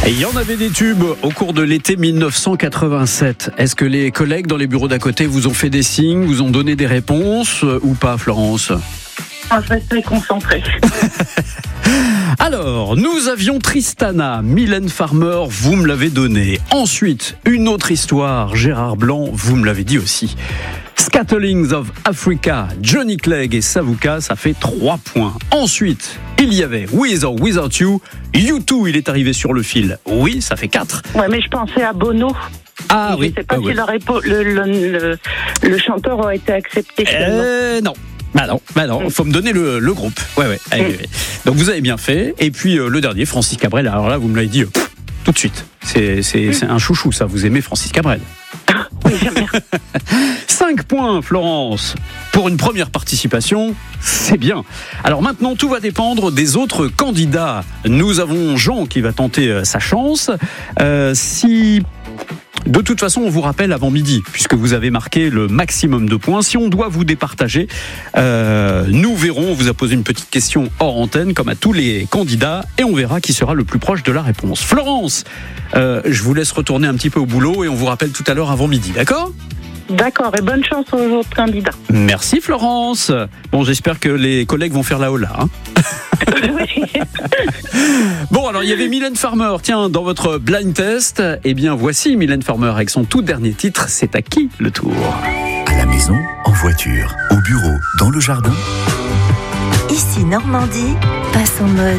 Et il y en avait des tubes au cours de l'été 1987. Est-ce que les collègues dans les bureaux d'à côté vous ont fait des signes, vous ont donné des réponses ou pas, Florence ? Je restais concentrée. Alors, nous avions Tristana, Mylène Farmer, vous me l'avez donné. Ensuite, une autre histoire, Gérard Blanc, vous me l'avez dit aussi. Scatterlings of Africa, Johnny Clegg et Savuka, ça fait 3 points. Ensuite, il y avait With or Without You. U2, il est arrivé sur le fil. Oui, ça fait 4. Ouais, mais je pensais à Bono. Ah oui. Je ne sais pas si le chanteur aurait été accepté. Non. Bah non, faut me donner le groupe. Ouais. Allez. Donc vous avez bien fait. Et puis le dernier, Francis Cabrel. Alors là, vous me l'avez dit tout de suite. C'est un chouchou, ça. Vous aimez Francis Cabrel. Oui, j'aime bien. 5 points, Florence. Pour une première participation, c'est bien. Alors maintenant, tout va dépendre des autres candidats. Nous avons Jean qui va tenter sa chance. De toute façon, on vous rappelle avant midi, puisque vous avez marqué le maximum de points. Si on doit vous départager, nous verrons. On vous a posé une petite question hors antenne, comme à tous les candidats, et on verra qui sera le plus proche de la réponse. Florence, je vous laisse retourner un petit peu au boulot, et on vous rappelle tout à l'heure avant midi, d'accord ? D'accord, et bonne chance aux autres candidats. Merci Florence. Bon, j'espère que les collègues vont faire la hola. Bon, alors il y avait Mylène Farmer. Tiens, dans votre blind test, eh bien voici Mylène Farmer avec son tout dernier titre. C'est à qui le tour ? À la maison, en voiture, au bureau, dans le jardin. Ici Normandie, passe en mode